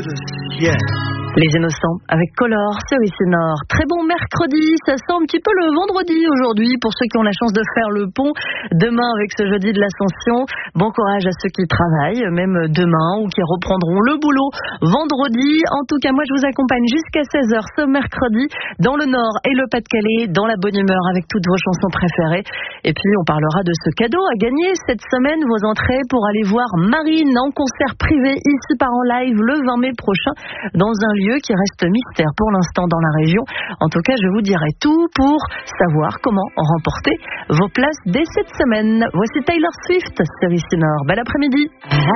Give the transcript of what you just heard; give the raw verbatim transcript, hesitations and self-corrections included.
de ciel. Les Innocents avec Color, Cerise Nord. Très bon mercredi, ça sent un petit peu le vendredi aujourd'hui pour ceux qui ont la chance de faire le pont demain avec ce jeudi de l'Ascension. Bon courage à ceux qui travaillent, même demain, ou qui reprendront le boulot vendredi. En tout cas, moi je vous accompagne jusqu'à seize heures ce mercredi dans le Nord et le Pas-de-Calais, dans la bonne humeur avec toutes vos chansons préférées. Et puis on parlera de ce cadeau à gagner cette semaine, vos entrées pour aller voir Marine en concert privé ici par en live le vingt mai prochain dans un lieu qui reste mystère pour l'instant dans la région. En tout cas, je vous dirai tout pour savoir comment remporter vos places dès cette semaine. Voici Taylor Swift, Cerise Nord. Bel après-midi.